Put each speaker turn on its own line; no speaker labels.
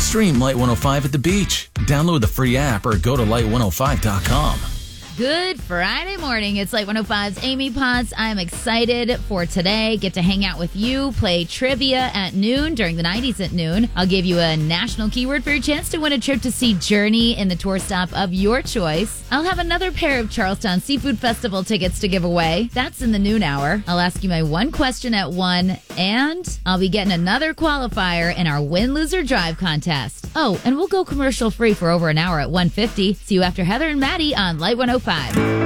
Stream Light 105 at the beach. Download the free app or go to light105.com.
Good Friday morning. It's Light 105's Amy Potts. I'm excited for today. Get to hang out with you, play trivia at noon during the 90s at noon. I'll give you a national keyword for your chance to win a trip to see Journey in the tour stop of your choice. I'll have another pair of Charlestown Seafood Festival tickets to give away. That's in the noon hour. I'll ask you my one question at 1, and I'll be getting another qualifier in our Win, Lose, or Drive contest. Oh, and we'll go commercial free for over an hour at 1:50. See you after Heather and Maddie on Light 105.